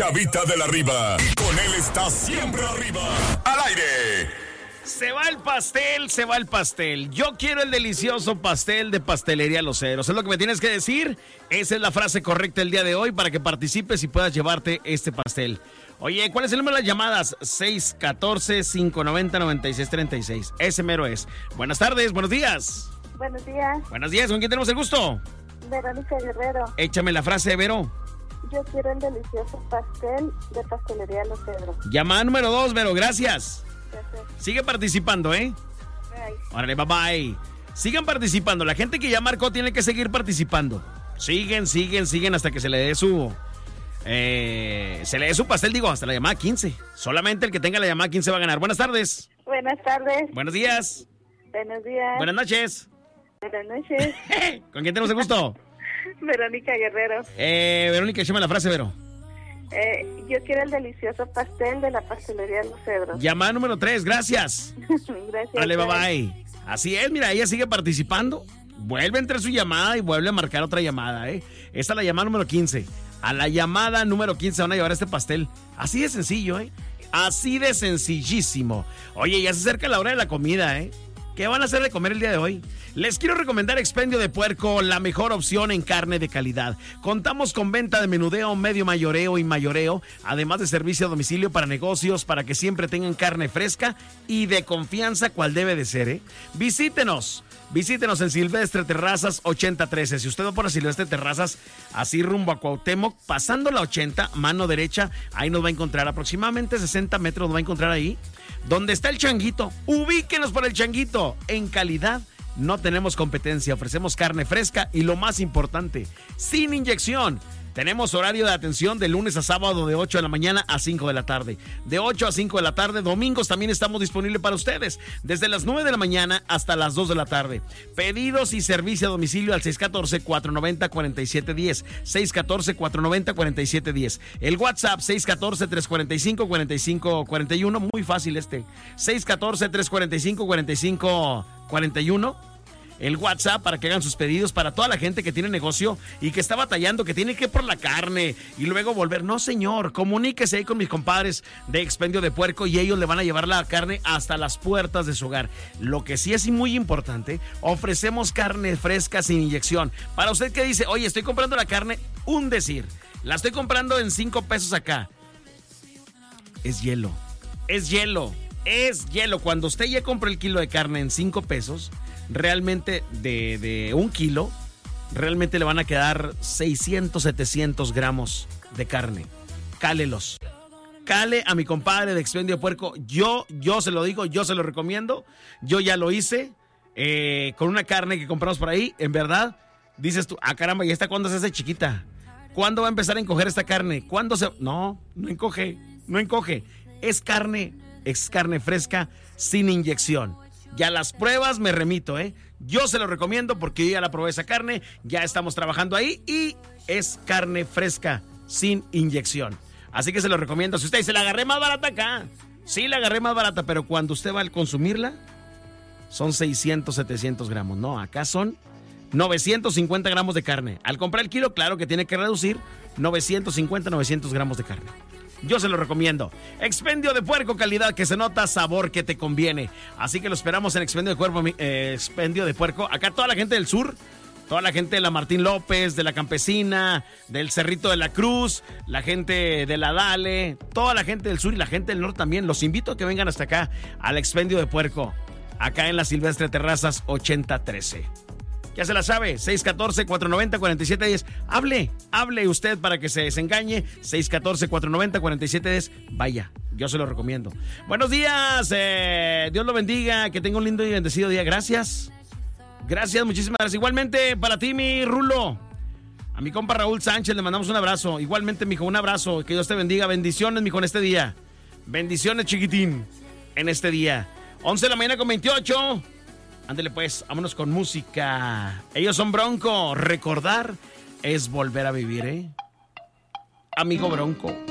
Chavita de la Riva. Y con él está siempre arriba. Al aire. Se va el pastel, se va el pastel. Yo quiero el delicioso pastel de Pastelería Los Cedros. Es lo que me tienes que decir. Esa es la frase correcta el día de hoy para que participes y puedas llevarte este pastel. Oye, ¿cuál es el número de las llamadas? 614-590-9636. Ese mero es. Buenas tardes, buenos días. Buenos días. Buenos días, ¿con quién tenemos el gusto? Verónica Guerrero. Échame la frase, Vero. Yo quiero el delicioso pastel de Pastelería Los Cedros. Llamada número 2, Vero, gracias. Gracias. Sigue participando, ¿eh? Bye. Órale, bye bye. Sigan participando. La gente que ya marcó tiene que seguir participando. Siguen hasta que se le dé su... su pastel, digo, hasta la llamada 15. Solamente el que tenga la llamada 15 va a ganar. Buenas tardes. Buenas tardes. Buenos días. Buenos días. Buenas noches. Buenas noches. ¿Con quién tenemos el gusto? Verónica Guerrero. Verónica, échame la frase, Vero. Yo quiero el delicioso pastel de la Pastelería Los Cedros. Llamada número 3, gracias. Gracias. Vale, bye bye. Así es, mira, ella sigue participando. Vuelve entre su llamada y vuelve a marcar otra llamada, ¿eh? Esta es la llamada número 15. A la llamada número 15 van a llevar este pastel. Así de sencillo, ¿eh? Así de sencillísimo. Oye, ya se acerca la hora de la comida, ¿eh? ¿Qué van a hacer de comer el día de hoy? Les quiero recomendar Expendio de Puerco, la mejor opción en carne de calidad. Contamos con venta de menudeo, medio mayoreo y mayoreo, además de servicio a domicilio para negocios, para que siempre tengan carne fresca y de confianza, cual debe de ser, ¿eh? Visítenos en Silvestre Terrazas 8013. Si usted va por la Silvestre Terrazas, así rumbo a Cuauhtémoc, pasando la 80, mano derecha, ahí nos va a encontrar, aproximadamente 60 metros nos va a encontrar ahí, donde está el changuito. Ubíquenos por el changuito. En calidad no tenemos competencia, ofrecemos carne fresca y lo más importante, sin inyección. Tenemos horario de atención de lunes a sábado de 8 de la mañana a 5 de la tarde. De 8 a 5 de la tarde, domingos también estamos disponibles para ustedes. Desde las 9 de la mañana hasta las 2 de la tarde. Pedidos y servicio a domicilio al 614-490-4710. 614-490-4710. El WhatsApp 614-345-4541. Muy fácil este. 614-345-4541. El WhatsApp para que hagan sus pedidos para toda la gente que tiene negocio y que está batallando, que tiene que ir por la carne y luego volver. No, señor, comuníquese ahí con mis compadres de Expendio de Puerco y ellos le van a llevar la carne hasta las puertas de su hogar. Lo que sí es muy importante, ofrecemos carne fresca sin inyección. Para usted que dice, oye, estoy comprando la carne, un decir, la estoy comprando en 5 pesos acá. Es hielo, es hielo, es hielo. Cuando usted ya compra el kilo de carne en 5 pesos... realmente de 1 kilo, realmente le van a quedar 600, 700 gramos de carne. Cálelos. Cale a mi compadre de Expendio de Puerco. Yo se lo digo, yo se lo recomiendo. Yo ya lo hice con una carne que compramos por ahí. En verdad, dices tú, caramba, ¿y esta cuándo se hace chiquita? ¿Cuándo va a empezar a encoger esta carne? ¿Cuándo se...? No encoge. Es carne fresca sin inyección. Ya las pruebas me remito, ¿eh? Yo se lo recomiendo porque yo ya la probé esa carne, ya estamos trabajando ahí y es carne fresca, sin inyección. Así que se lo recomiendo. Si usted dice, la agarré más barata acá. Sí, la agarré más barata, pero cuando usted va a consumirla, son 600, 700 gramos. No, acá son 950 gramos de carne. Al comprar el kilo, claro que tiene que reducir 950, 900 gramos de carne. Yo se lo recomiendo. Expendio de Puerco, calidad que se nota, sabor que te conviene. Así que lo esperamos en Expendio de Puerco. Acá toda la gente del sur, toda la gente de la Martín López, de la Campesina, del Cerrito de la Cruz, la gente de la Dale, toda la gente del sur y la gente del norte también. Los invito a que vengan hasta acá, al Expendio de Puerco, acá en la Silvestre Terrazas 8013. Ya se la sabe, 614-490-4710. Hable usted para que se desengañe. 614-490-4710. Vaya, yo se lo recomiendo. Buenos días, Dios lo bendiga, que tenga un lindo y bendecido día. Gracias, muchísimas gracias. Igualmente para ti, mi Rulo. A mi compa Raúl Sánchez le mandamos un abrazo. Igualmente, mijo, un abrazo, que Dios te bendiga. Bendiciones, mijo, en este día. Bendiciones, chiquitín, en este día. 11 de la mañana con 28. Ándele pues, vámonos con música. Ellos son Bronco. Recordar es volver a vivir, ¿eh? Amigo Bronco.